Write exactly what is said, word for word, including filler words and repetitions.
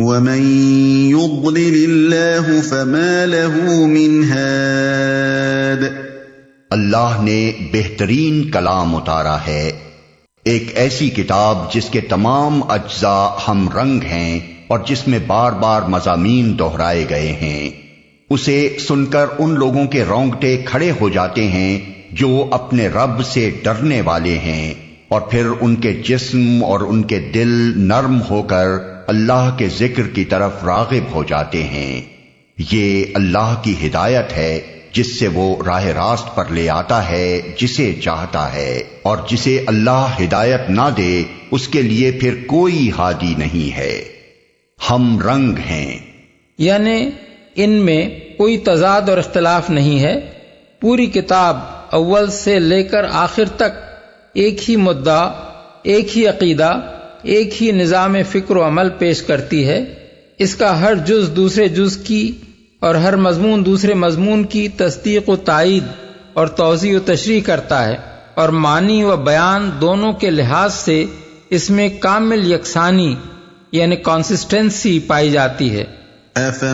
ومن يضلل الله فما له من هاد۔ اللہ نے بہترین کلام اتارا ہے، ایک ایسی کتاب جس کے تمام اجزاء ہم رنگ ہیں اور جس میں بار بار مضامین دہرائے گئے ہیں۔ اسے سن کر ان لوگوں کے رونگٹے کھڑے ہو جاتے ہیں جو اپنے رب سے ڈرنے والے ہیں، اور پھر ان کے جسم اور ان کے دل نرم ہو کر اللہ کے ذکر کی طرف راغب ہو جاتے ہیں۔ یہ اللہ کی ہدایت ہے جس سے وہ راہ راست پر لے آتا ہے جسے چاہتا ہے، اور جسے اللہ ہدایت نہ دے اس کے لیے پھر کوئی ہادی نہیں ہے۔ ہم رنگ ہیں، یعنی ان میں کوئی تضاد اور اختلاف نہیں ہے۔ پوری کتاب اول سے لے کر آخر تک ایک ہی مدعا، ایک ہی عقیدہ، ایک ہی نظام فکر و عمل پیش کرتی ہے۔ اس کا ہر جز دوسرے جز کی اور ہر مضمون دوسرے مضمون کی تصدیق و تائید اور توضیح و تشریح کرتا ہے، اور معنی و بیان دونوں کے لحاظ سے اس میں کامل یکسانی یعنی کنسسٹنسی پائی جاتی ہے۔